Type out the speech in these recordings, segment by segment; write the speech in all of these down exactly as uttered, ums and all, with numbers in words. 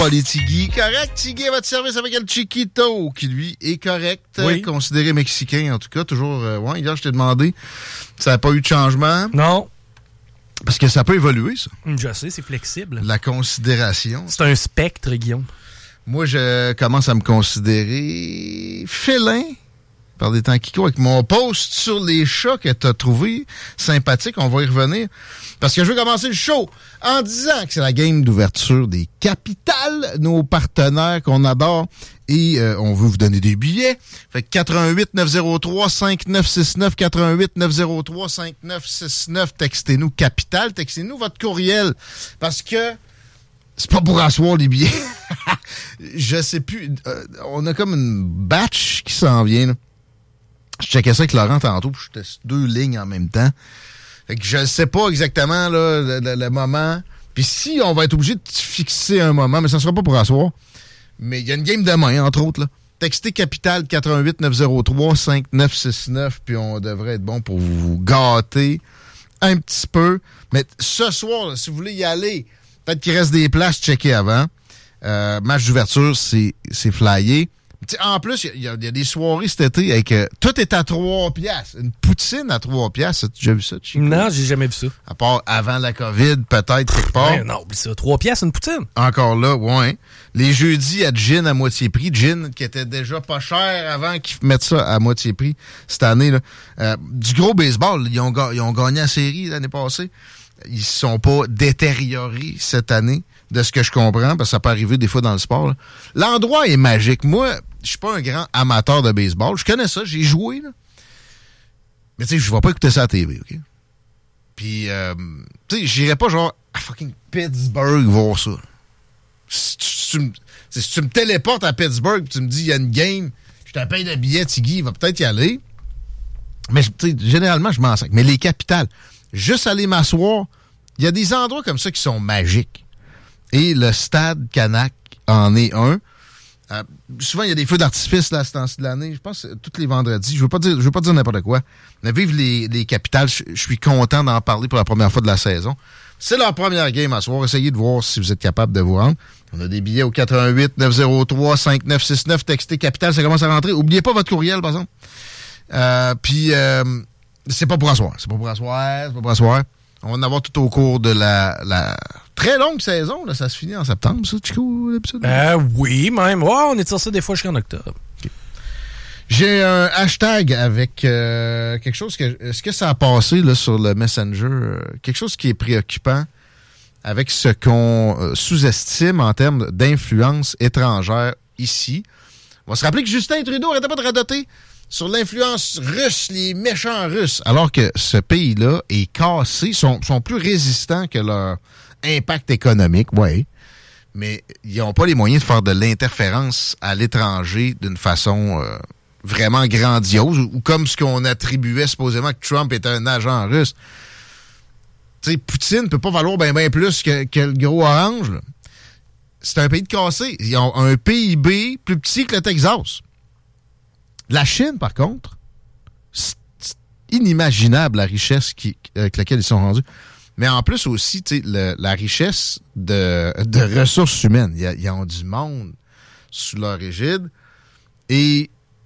Les Tigui, correct. Tigui à votre service avec El Chiquito, qui lui est correct, oui. considéré mexicain en tout cas. Toujours, euh, ouais, hier je t'ai demandé, ça n'a pas eu de changement. Non. Parce que ça peut évoluer, ça. Je sais, c'est flexible. La considération. C'est un spectre, Guillaume. Moi, je commence à me considérer félin par des temps qui courent avec mon post sur les chats que tu as trouvé sympathique. On va y revenir. Parce que je veux commencer le show en disant que c'est la game d'ouverture des Capitales, nos partenaires qu'on adore. Et euh, on veut vous donner des billets. Fait que quatre un huit neuf zéro trois cinq neuf six neuf, quatre un huit neuf zéro trois cinq neuf six neuf. Textez-nous Capitale, textez-nous votre courriel. Parce que c'est pas pour asseoir les billets. Je sais plus. Euh, on a comme une batch qui s'en vient, là. Je checkais ça avec Laurent tantôt, puis j'étais sur deux lignes en même temps. Fait que je sais pas exactement là, le, le, le moment. Puis si on va être obligé de fixer un moment, mais ça sera pas pour asseoir. Mais il y a une game demain, entre autres, là. Textez Capital quatre un huit neuf zéro trois cinq neuf six neuf, puis on devrait être bon pour vous gâter un petit peu. Mais ce soir, là, si vous voulez y aller, peut-être qu'il reste des places, checker avant. Euh, match d'ouverture, c'est, c'est flyé. T'sais, en plus, il y, y, y a des soirées cet été avec... Euh, tout est à trois piastres. Une poutine à trois piastres. As-tu déjà vu ça, Chico? Non, j'ai jamais vu ça. À part avant la COVID, peut-être, quelque part. Ouais, non, c'est trois piastres, une poutine. Encore là, ouais. Les jeudis à gin à moitié prix. Gin qui était déjà pas cher avant qu'ils mettent ça à moitié prix cette année, là. Euh, du gros baseball, ils ont, ils ont gagné la série l'année passée. Ils ne sont pas détériorés cette année, de ce que je comprends, parce que ça peut arriver des fois dans le sport, là. L'endroit est magique. Moi, je suis pas un grand amateur de baseball. Je connais ça, j'ai joué, là. Mais tu sais, je vais pas écouter ça à la T V, OK? Puis, euh, tu sais, j'irai pas genre à fucking Pittsburgh voir ça. Si tu, si tu, me, si tu me téléportes à Pittsburgh, tu me dis, il y a une game, je te paye le billet, Tigui, il va peut-être y aller. Mais, tu sais, généralement, je m'en sac. Mais les Capitales, juste aller m'asseoir, il y a des endroits comme ça qui sont magiques. Et le Stade Canac en est un. Euh, souvent, il y a des feux d'artifice là, à ce temps-ci de l'année. Je pense que tous les vendredis. Je veux pas dire, je veux pas dire n'importe quoi. Mais vive les, les Capitales. Je, je suis content d'en parler pour la première fois de la saison. C'est leur première game à soir. Essayez de voir si vous êtes capable de vous rendre. On a des billets au quatre un huit neuf zéro trois cinq neuf six neuf. Textez Capitale, ça commence à rentrer. Oubliez pas votre courriel, par exemple. Euh, Puis, euh, c'est pas pour asseoir. C'est pas pour asseoir. C'est pas pour asseoir. On va en avoir tout au cours de la, la très longue saison. Là, ça se finit en septembre, ça, Chico, l'épisode? Euh, oui, même. Ouais, on étire ça des fois jusqu'en octobre. Okay. J'ai un hashtag avec euh, quelque chose que... Est-ce que ça a passé là, sur le Messenger? Euh, quelque chose qui est préoccupant avec ce qu'on euh, sous-estime en termes d'influence étrangère ici. On va se rappeler que Justin Trudeau n'arrêtait pas de radoter sur l'influence russe, les méchants russes, alors que ce pays-là est cassé, sont, sont plus résistants que leur impact économique, oui, mais ils n'ont pas les moyens de faire de l'interférence à l'étranger d'une façon euh, vraiment grandiose, ou, ou comme ce qu'on attribuait supposément que Trump était un agent russe. Tu sais, Poutine ne peut pas valoir bien ben plus que, que le gros orange, là. C'est un pays de cassé. Ils ont un P I B plus petit que le Texas. La Chine, par contre, c'est inimaginable la richesse qui, avec laquelle ils sont rendus. Mais en plus aussi, tu sais, le, la richesse de, de ressources humaines. Ils ont du monde sous leur égide. Et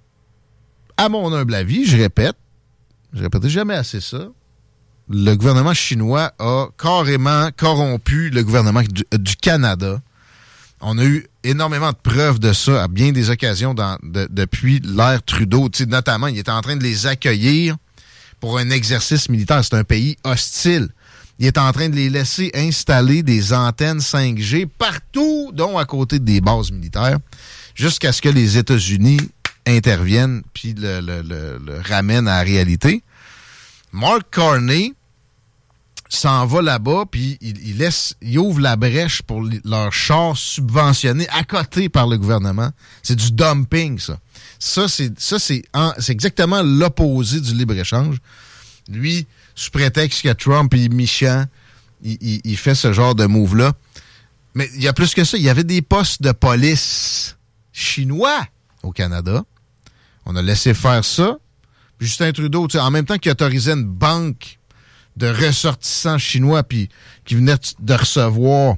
à mon humble avis, je répète, je répète jamais assez ça, le gouvernement chinois a carrément corrompu le gouvernement du, du Canada. On a eu énormément de preuves de ça à bien des occasions dans, de, depuis l'ère Trudeau. Tu sais, notamment, il était en train de les accueillir pour un exercice militaire. C'est un pays hostile. Il est en train de les laisser installer des antennes cinq G partout, dont à côté des bases militaires, jusqu'à ce que les États-Unis interviennent puis le, le, le, le ramènent à la réalité. Mark Carney s'en va là-bas, puis il, il laisse, il ouvre la brèche pour li, leurs chars subventionnés à côté par le gouvernement. C'est du dumping, ça. Ça, c'est, ça, c'est, en, c'est exactement l'opposé du libre-échange. Lui, sous prétexte que Trump est méchant, il, il, il fait ce genre de move-là. Mais il y a plus que ça. Il y avait des postes de police chinois au Canada. On a laissé faire ça. Puis Justin Trudeau, en même temps qu'il autorisait une banque de ressortissants chinois puis qui venaient de recevoir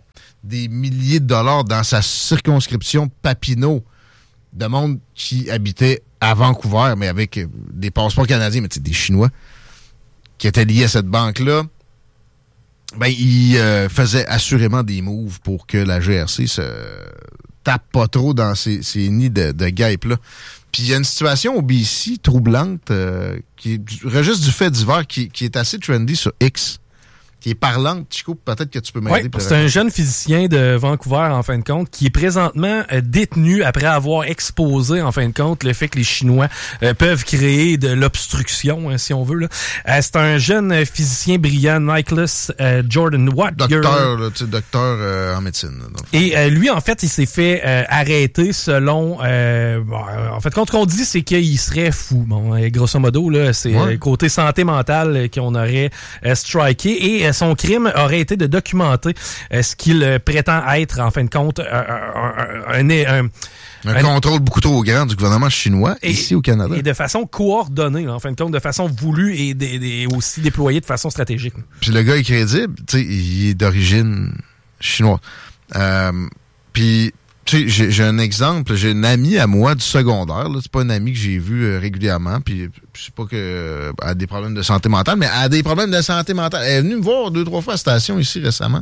des milliers de dollars dans sa circonscription Papineau de monde qui habitait à Vancouver, mais avec des passeports canadiens, mais des Chinois, qui étaient liés à cette banque-là. Ben, il euh, faisait assurément des moves pour que la G R C se tape pas trop dans ces, ces nids de, de guêpes-là. Puis il y a une situation au B C troublante, euh, qui est du registre du fait divers, qui, qui est assez trendy sur X, qui est parlante. Chico, peut-être que tu peux m'aider. Oui, c'est un jeune physicien de Vancouver, en fin de compte, qui est présentement euh, détenu après avoir exposé, en fin de compte, le fait que les Chinois euh, peuvent créer de l'obstruction, hein, si on veut. Là. Euh, c'est un jeune euh, physicien brillant, Nicholas euh, Jordan Watt. Docteur, là, tu sais, docteur euh, en médecine. Là, et euh, lui, en fait, il s'est fait euh, arrêter selon... Euh, bon, en fait, quand on dit, c'est qu'il serait fou. Bon, euh, grosso modo, là, c'est ouais. euh, côté santé mentale euh, qu'on aurait euh, striké. Et son crime aurait été de documenter euh, ce qu'il euh, prétend être, en fin de compte, un, un, un, un, un, un contrôle beaucoup trop grand du gouvernement chinois et, ici au Canada. Et de façon coordonnée, en fin de compte, de façon voulue et de, de, aussi déployée de façon stratégique. Puis le gars est crédible, tu sais, il est d'origine chinoise. Euh, puis, tu sais, j'ai, j'ai un exemple, j'ai une amie à moi du secondaire, là, c'est pas une amie que j'ai vue euh, régulièrement, puis je sais pas que euh, elle a des problèmes de santé mentale, mais elle a des problèmes de santé mentale. Elle est venue me voir deux, trois fois à la station ici récemment.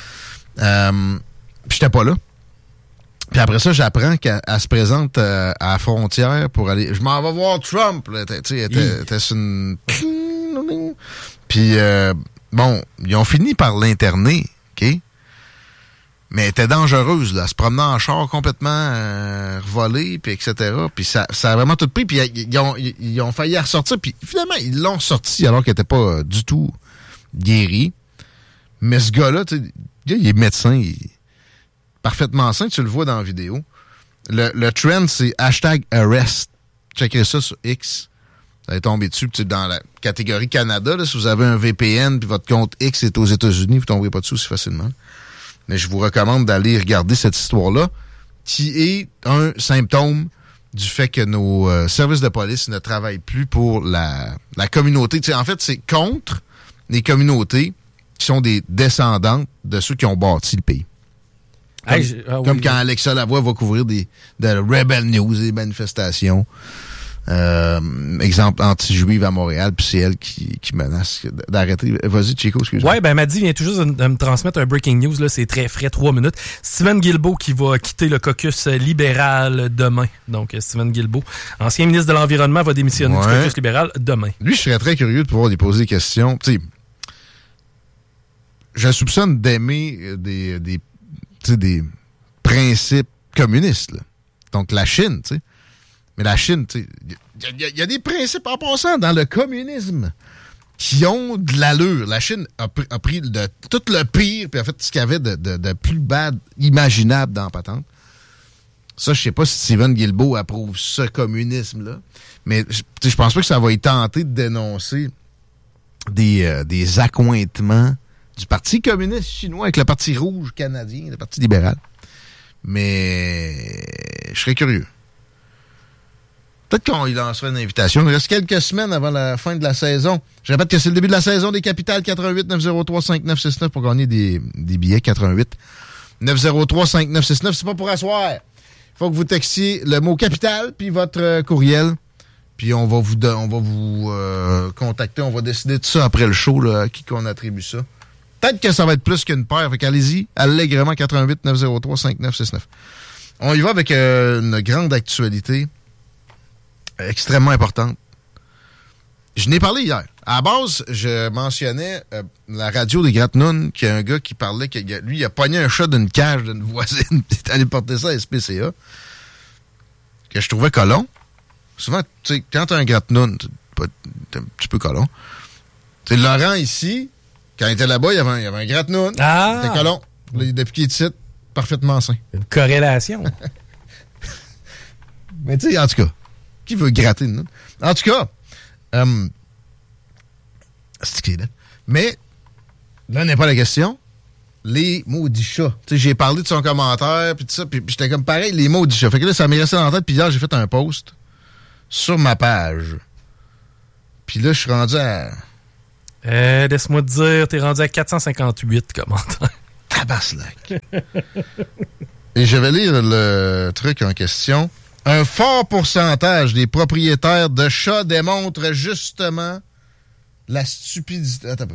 Euh, puis j'étais pas là. Puis après ça, j'apprends qu'elle se présente euh, à la frontière pour aller... Je m'en vais voir Trump, là, tu sais, elle était, était sur une... Puis, euh, bon, ils ont fini par l'interner, OK? Mais elle était dangereuse, là. Elle se promenait en char complètement euh, revolée, puis et cetera. Puis ça, ça a vraiment tout pris. Puis ils ont, ils ont failli la ressortir. Puis finalement, ils l'ont sorti alors qu'elle n'était pas euh, du tout guérie. Mais ce gars-là, tu sais, il est médecin, il est parfaitement sain. Tu le vois dans la vidéo. Le, le trend, c'est hashtag arrest. Checkez ça sur X. Vous allez tomber dessus. Puis dans la catégorie Canada, là, si vous avez un V P N puis votre compte X est aux États-Unis, vous ne tomberez pas dessus aussi facilement. Mais je vous recommande d'aller regarder cette histoire-là, qui est un symptôme du fait que nos euh, services de police ne travaillent plus pour la, la communauté. Tu sais, en fait, c'est contre les communautés qui sont des descendantes de ceux qui ont bâti le pays. Comme, hey, je, ah, comme oui, quand oui. Alexa Lavoie va couvrir des de Rebel News, des manifestations. Euh, exemple anti-juive à Montréal, puis c'est elle qui, qui menace d'arrêter. Vas-y, Chico, excuse-moi. Ouais, ben Maddy vient tout juste de, de me transmettre un breaking news, là, c'est très frais, trois minutes. Steven Guilbeault qui va quitter le caucus libéral demain. Donc, Steven Guilbeault, ancien ministre de l'Environnement, va démissionner ouais. du caucus libéral demain. Lui, je serais très curieux de pouvoir lui poser des questions. Tu sais, je soupçonne d'aimer des, des, des principes communistes, là. Donc, la Chine, tu sais. Mais la Chine, tu sais, il y, y, y a des principes en passant dans le communisme qui ont de l'allure. La Chine a, pr- a pris de, tout le pire puis a fait ce qu'il y avait de, de, de plus bad imaginable dans la patente. Ça, je sais pas si Steven Guilbeault approuve ce communisme-là, mais je pense pas que ça va y tenter de dénoncer des, euh, des accointements du Parti communiste chinois avec le Parti rouge canadien, le Parti libéral. Mais je serais curieux. Peut-être qu'on y lancera une invitation. Il reste quelques semaines avant la fin de la saison. Je répète que c'est le début de la saison des Capitales. Quatre un huit neuf zéro trois cinq neuf six neuf pour gagner des, des billets. Quatre un huit neuf zéro trois cinq neuf six neuf. C'est pas pour asseoir. Il faut que vous textiez le mot Capital puis votre euh, courriel. Puis on va vous on va vous euh, contacter. On va décider de ça après le show, là, à qui qu'on attribue ça. Peut-être que ça va être plus qu'une paire. Fait qu'allez-y, allègrement quatre un huit neuf zéro trois cinq neuf six neuf. On y va avec euh, une grande actualité extrêmement importante. Je n'ai parlé hier. À la base, je mentionnais euh, la radio des Gratnounes, qu'il y a un gars qui parlait que lui, il a pogné un chat d'une cage d'une voisine, puis il est allé porter ça à S P C A, que je trouvais colon. Souvent, tu sais, quand t'as un Gratnoun, t'es un petit peu colon. Tu sais, Laurent, ici, quand il était là-bas, il y avait un, il y avait un Gratnoun. Ah! Il était colon. Depuis qu'il est ici, parfaitement sain. Une corrélation. Mais tu sais, en tout cas, qui veut gratter une noune? En tout cas, euh, c'est qui est là. Mais, là n'est pas la question. Les maudits chats. Tu sais, j'ai parlé de son commentaire, puis tout ça, puis j'étais comme pareil, les maudits chats. Fait que là, ça m'est resté dans la tête, puis hier, j'ai fait un post sur ma page. Puis là, je suis rendu à... Euh, laisse-moi te dire, t'es rendu à quatre cent cinquante-huit commentaires. Tabarnak. Et je vais lire le truc en question. Un fort pourcentage des propriétaires de chats démontrent justement la stupidité. Attends un peu.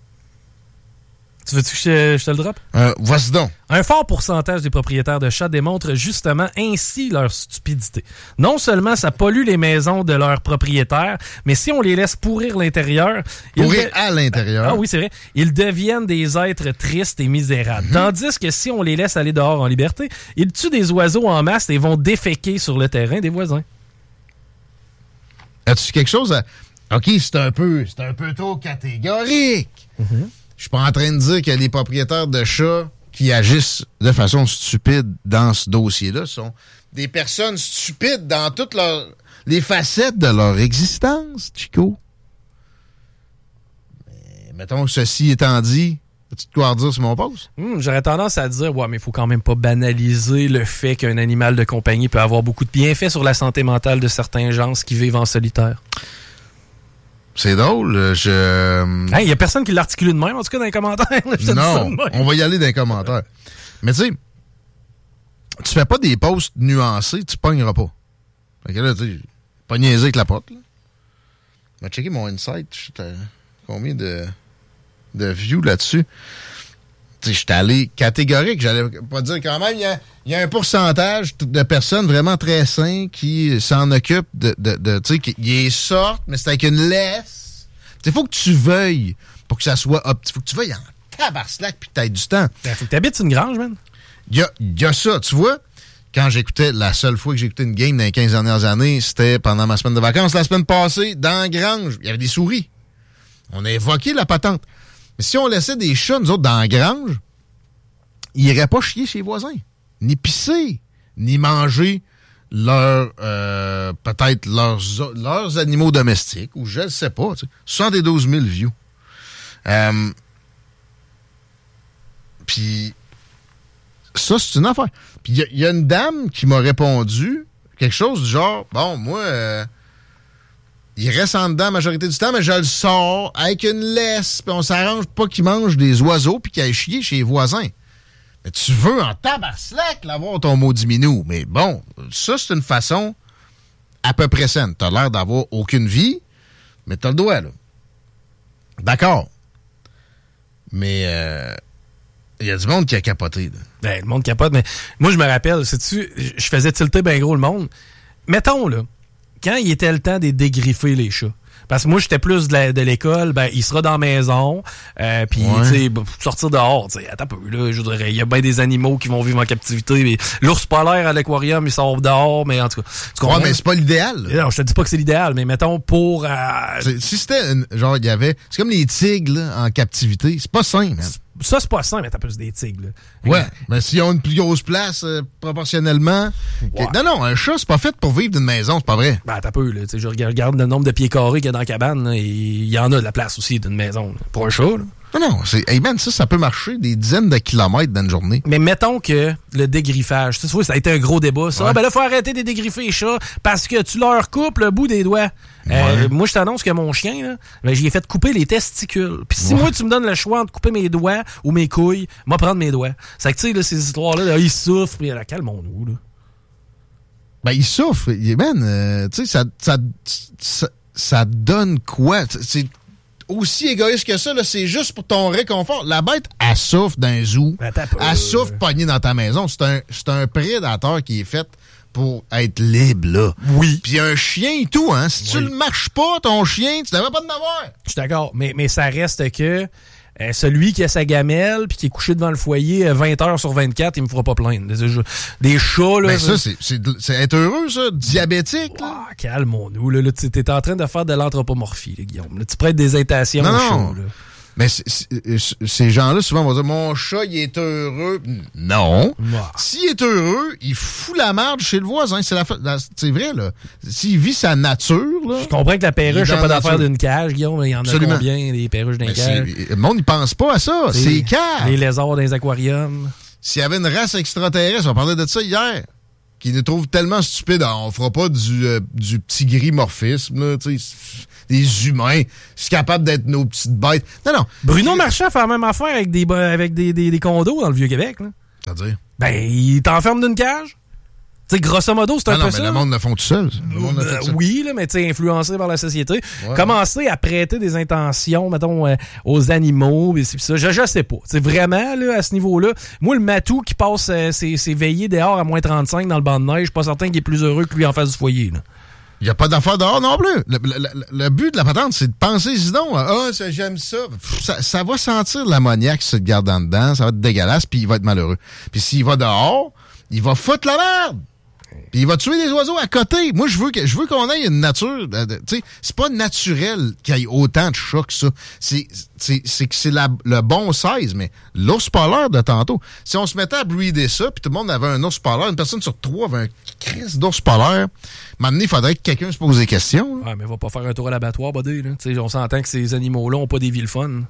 Tu veux-tu que je, je te le drop? Euh, voici donc. Un fort pourcentage des propriétaires de chats démontrent justement ainsi leur stupidité. Non seulement ça pollue les maisons de leurs propriétaires, mais si on les laisse pourrir l'intérieur... Pourrir de... à l'intérieur. Ah oui, c'est vrai. Ils deviennent des êtres tristes et misérables. Mm-hmm. Tandis que si on les laisse aller dehors en liberté, ils tuent des oiseaux en masse et vont déféquer sur le terrain des voisins. As-tu quelque chose à... OK, c'est un peu, c'est un peu trop catégorique. Mm-hmm. Je suis pas en train de dire que les propriétaires de chats qui agissent de façon stupide dans ce dossier-là sont des personnes stupides dans toutes leurs, les facettes de leur existence, Chico. Mais mettons que ceci étant dit, as-tu de quoi à redire sur mon poste? Mmh, j'aurais tendance à dire, ouais, mais il faut quand même pas banaliser le fait qu'un animal de compagnie peut avoir beaucoup de bienfaits sur la santé mentale de certains gens qui vivent en solitaire. C'est drôle, je... Il hey, y a personne qui l'articule de même, en tout cas, dans les commentaires. Là, je non, on va y aller dans les commentaires. Mais tu sais, tu fais pas des posts nuancés, tu pogneras pas. Fait que là, tu sais, pas niaiser avec la pote, là. Je vais checker mon insight. J'étais combien de, de views là-dessus? Tu sais, j'étais allé catégorique. J'allais pas dire quand même, il y a, y a un pourcentage de personnes vraiment très saines qui s'en occupent de, de, de tu sais, qui les sortent, mais c'est avec une laisse. Il faut que tu veuilles pour que ça soit opti. Faut que tu veuilles en tabarnak puis que t'aies du temps. Ben, faut que t'habites une grange, man. Il y a, y a ça, tu vois. Quand j'écoutais, la seule fois que j'ai écouté une game dans les quinze dernières années, c'était pendant ma semaine de vacances. La semaine passée, dans la grange, il y avait des souris. On a évoqué la patente. Mais si on laissait des chats, nous autres, dans la grange, ils n'iraient pas chier chez les voisins, ni pisser, ni manger leur, euh, peut-être leurs, leurs animaux domestiques, ou je ne sais pas. Tu sais. soixante-douze mille views. Euh, Puis, ça, c'est une affaire. Puis, il y, y a une dame qui m'a répondu quelque chose du genre, bon, moi... Euh, il reste en dedans la majorité du temps, mais je le sors avec une laisse, puis on s'arrange pas qu'il mange des oiseaux puis qu'il aille chier chez les voisins. Mais tu veux en tabarnak l'avoir ton maudit minou. Mais bon, ça, c'est une façon à peu près saine. T'as l'air d'avoir aucune vie, mais t'as le doigt, là. D'accord. Mais euh, il y a du monde qui a capoté, là. Ben, le monde capote, mais moi, je me rappelle, sais-tu, je faisais tilter bien gros le monde. Mettons, là, quand il était le temps de dégriffer les chats. Parce que moi, j'étais plus de, la, de l'école, ben, il sera dans la maison, euh, puis, ouais. tu sais, sortir dehors, tu sais, attends un peu, là, je dirais, il y a bien des animaux qui vont vivre en captivité, mais l'ours polaire à l'aquarium, il sort dehors, mais en tout cas, tu comprends? Ouais, mais c'est pas l'idéal. Non, je te dis pas que c'est l'idéal, mais mettons, pour... Euh... Si c'était, une, genre, il y avait, c'est comme les tigres, là, en captivité, c'est pas simple, man. Ça, c'est pas simple, mais t'as plus des tigres, là. Ouais, mais s'ils ont une plus grosse place, euh, proportionnellement... Ouais. Non, non, un chat, c'est pas fait pour vivre d'une maison, c'est pas vrai. Ben, t'as peu, là. Tu sais, je regarde le nombre de pieds carrés qu'il y a dans la cabane, là, et il y en a de la place aussi d'une maison, là. Pour un chat, là. Non, non, c'est, hey man, ça, ça peut marcher des dizaines de kilomètres dans une journée. Mais mettons que le dégriffage, tu sais, ça a été un gros débat, ça. Ouais. Ah, ben là, faut arrêter de dégriffer les chats parce que tu leur coupes le bout des doigts. Ouais. Euh, moi, je t'annonce que mon chien, là, ben, j'y ai fait couper les testicules. Puis si ouais. moi, tu me donnes le choix de couper mes doigts ou mes couilles, moi, prendre mes doigts. C'est que, tu sais, là, ces histoires-là, là, ils souffrent, puis là, calmons-nous, là. Ben, ils souffrent. Man, euh, tu sais, ça, ça, ça, ça donne quoi? C'est aussi égoïste que ça, là, c'est juste pour ton réconfort. La bête, elle souffre d'un zoo. Ben, elle souffre pognée dans ta maison. C'est un, c'est un prédateur qui est fait pour être libre, là. Oui. Puis un chien et tout, hein. Si oui. tu le marches pas, ton chien, tu devrais pas en avoir. Je suis d'accord, mais, mais ça reste que euh, celui qui a sa gamelle puis qui est couché devant le foyer euh, vingt heures sur vingt-quatre, il me fera pas plaindre. Des, des chats, là... Ben ça, c'est, c'est, c'est être heureux, ça. Diabétique, là. Ah, calmons-nous, là. là tu es en train de faire de l'anthropomorphie, là, Guillaume. Là, tu prêtes des intations non, aux non. chats, là. Mais c'est, c'est, ces gens-là, souvent, vont dire « Mon chat, il est heureux. » Non. Ouais. S'il est heureux, il fout la merde chez le voisin. C'est, la, la, c'est vrai, là. S'il vit sa nature, là... Je comprends que la perruche n'a pas d'affaire d'une cage, Guillaume. Il y en a Absolument. Combien, des perruches d'un cage? Le monde, il pense pas à ça. C'est, c'est cage. Les lézards dans les aquariums. S'il y avait une race extraterrestre, on parlait de ça hier. qui nous trouvent tellement stupides. Alors, on fera pas du, euh, du petit gris morphisme, là, tu sais, des humains, c'est capable d'être nos petites bêtes. Non, non. Bruno Marchand fait la même affaire avec des, avec des, des, des condos dans le Vieux-Québec, là. C'est-à-dire? Ben, il t'enferme d'une cage. Tu sais, grosso modo, c'est un non, peu non, ça. mais le monde le font tout seul. Le monde le fait Euh, tout seul. oui, là, mais tu sais, influencé par la société. Ouais. Commencer à prêter des intentions, mettons, euh, aux animaux, pis, pis ça, je, je sais pas. C'est vraiment, là, à ce niveau-là, moi, le matou qui passe euh, ses, ses veillées dehors à moins trente-cinq dans le banc de neige, je suis pas certain qu'il est plus heureux que lui en face du foyer, là. Il n'y a pas d'affaires dehors non plus. Le, le, le, le but de la patente, c'est de penser, sinon, ah, ça, j'aime ça. Pff, ça. Ça va sentir l'ammoniaque si tu te gardes en dedans, ça va être dégueulasse, puis il va être malheureux. Puis s'il va dehors, il va foutre la merde. Puis il va tuer des oiseaux à côté. Moi, je veux que je veux qu'on ait une nature. Tu sais, c'est pas naturel qu'il y ait autant de chats que ça. C'est, c'est, c'est que c'est la, le bon size, mais l'ours polaire de tantôt. Si on se mettait à breeder ça, puis tout le monde avait un ours polaire, une personne sur trois avait un crisse d'ours polaire, maintenant, il faudrait que quelqu'un se pose des questions. Ouais, mais va pas faire un tour à l'abattoir, buddy, là. T'sais, on s'entend que ces animaux-là ont pas des vies le fun.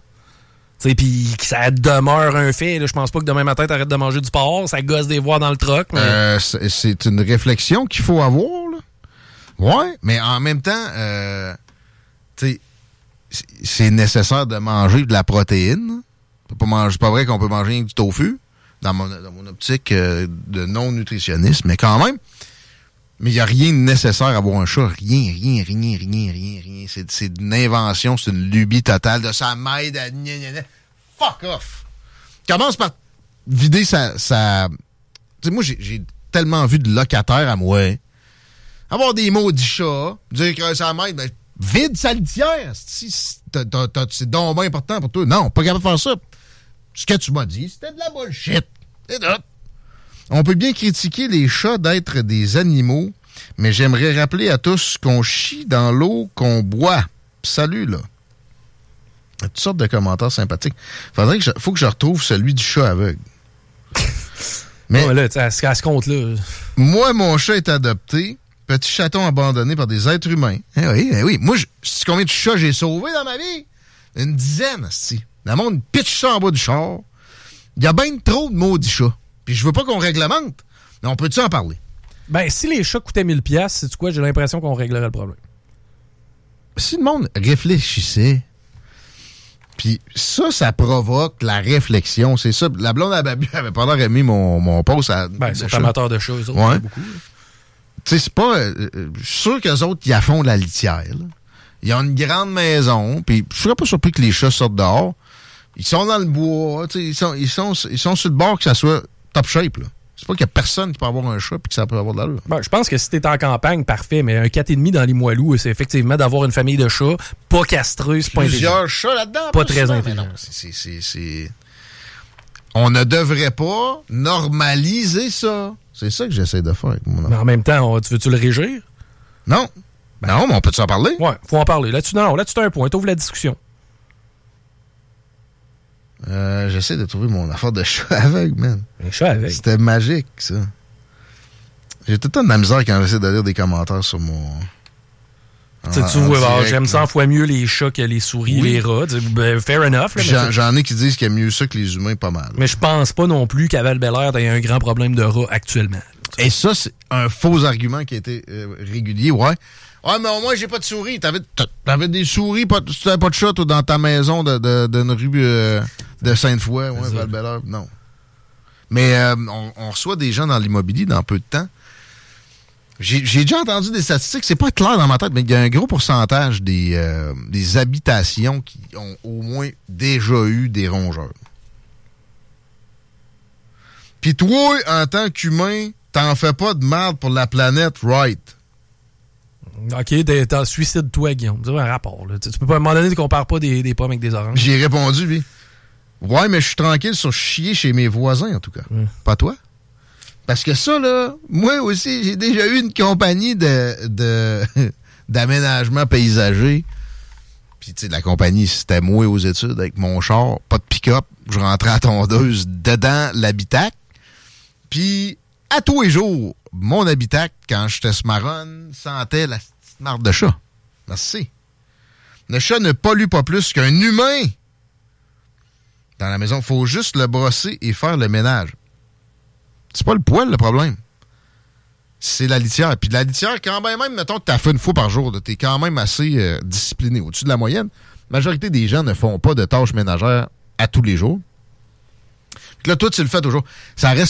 Puis que ça demeure un fait. Là. Je pense pas que demain matin, t'arrêtes de manger du porc. Ça gosse des voix dans le troc. Mais... Euh, c'est, c'est une réflexion qu'il faut avoir. Là. Ouais, mais en même temps, euh, tu sais, c'est nécessaire de manger de la protéine. On peut pas manger, c'est pas vrai qu'on peut manger du tofu dans mon, dans mon optique euh, de non-nutritionniste, mais quand même. Mais il n'y a rien de nécessaire à avoir un chat. Rien, rien, rien, rien, rien, rien. C'est, c'est une invention, c'est une lubie totale de ça m'aide à... Gna, gna, gna. Fuck off! Commence par vider sa... sa... Tu sais, moi, j'ai, j'ai tellement vu de locataires à moi. Avoir des maudits chats, dire que ça m'aide, ben, vide sa litière. Si, t'as, t'as, t'as, c'est donc bien important pour toi. Non, pas capable de faire ça. Ce que tu m'as dit, c'était de la bullshit. C'est d'autres. On peut bien critiquer les chats d'être des animaux, mais j'aimerais rappeler à tous qu'on chie dans l'eau qu'on boit. Salut, là. Il y a toutes sortes de commentaires sympathiques. Faudrait que je, faut que je retrouve celui du chat aveugle. Mais oh, là, à ce, à ce compte-là... Moi, mon chat est adopté. Petit chaton abandonné par des êtres humains. Eh oui, eh oui. Moi, je, sais combien de chats j'ai sauvés dans ma vie? Une dizaine, c'ti. Le monde pitch ça en bas du char. Il y a bien trop de maudits chats. Puis je veux pas qu'on réglemente, mais on peut-tu en parler? Ben, si les chats coûtaient mille dollars, c'est quoi? J'ai l'impression qu'on réglerait le problème. Si le monde réfléchissait, puis ça, ça provoque la réflexion. C'est ça. La blonde à Babu avait pas l'air aimé mon, mon post à... Ben, ils sont amateurs de chats, eux autres. Ouais. Beaucoup. Tu sais, c'est pas... Euh, je suis sûr qu'eux autres, ils affondent la litière. Là. Ils ont une grande maison, puis je serais pas surpris que les chats sortent dehors. Ils sont dans le bois, tu sais, ils sont, ils sont, ils sont sur le bord que ça soit top shape, là. C'est pas qu'il y a personne qui peut avoir un chat puis que ça peut avoir de l'allure. Ben, je pense que si t'es en campagne, parfait, mais un quatre virgule cinq dans les Moilous, c'est effectivement d'avoir une famille de chats, pas castrés, c'est pas intelligent. Plusieurs chats là-dedans. Pas très intelligent. Non, c'est, c'est, c'est, c'est... On ne devrait pas normaliser ça. C'est ça que j'essaie de faire avec mon enfant. Mais en même temps, on, tu veux-tu le régir? Non. Ben non, mais on peut-tu en parler? Ouais, faut en parler. Là-dessus, non, non, là-dessus, t'as un point. T'ouvres la discussion. Euh, j'essaie de trouver mon affaire de chat aveugle, man. Un chat aveugle? C'était magique, ça. J'ai tout le temps de la misère quand j'essaie de lire des commentaires sur mon... En, tu vois, direct, j'aime cent fois mieux les chats que les souris, oui. Les rats. Ben, fair enough. Là, j'en, j'en ai qui disent qu'il y a mieux ça que les humains, pas mal. Mais je pense pas non plus qu'à Val-Bélair, il y a un grand problème de rats actuellement. Et ça, c'est un faux argument qui a été euh, régulier, ouais. Ouais, mais au moins, j'ai pas de souris. T'avais, t'avais des souris, pas, tu n'avais pas de chat, toi, dans ta maison de, de, d'une rue euh, de Sainte-Foy, ouais, Val-Bélair. Non. Mais euh, on, on reçoit des gens dans l'immobilier dans peu de temps. J'ai, j'ai déjà entendu des statistiques, c'est pas clair dans ma tête, mais il y a un gros pourcentage des, euh, des habitations qui ont au moins déjà eu des rongeurs. Puis toi, en tant qu'humain, t'en fais pas de merde pour la planète, right? OK, t'es, t'es suicide-toi, Guillaume. C'est un rapport. Là. Tu peux pas, à un moment donné, tu compares pas des, des pommes avec des oranges. J'ai répondu, lui. Ouais, mais je suis tranquille sur chier chez mes voisins, en tout cas. Mm. Pas toi? Parce que ça, là, moi aussi, j'ai déjà eu une compagnie de, de d'aménagement paysager. Puis, tu sais, la compagnie, c'était moi aux études avec mon char, pas de pick-up. Je rentrais à tondeuse dedans l'habitacle. Puis, à tous les jours, mon habitacle, quand j'étais smarronne, sentait la petite marde de chat. Merci. Le chat ne pollue pas plus qu'un humain. Dans la maison, il faut juste le brosser et faire le ménage. C'est pas le poil, le problème. c'est la litière. Puis de la litière, quand même, même mettons que tu as fait une fois par jour, tu es quand même assez euh, discipliné, au-dessus de la moyenne. La majorité des gens ne font pas de tâches ménagères à tous les jours. Puis là, toi, tu le fais toujours. Ça reste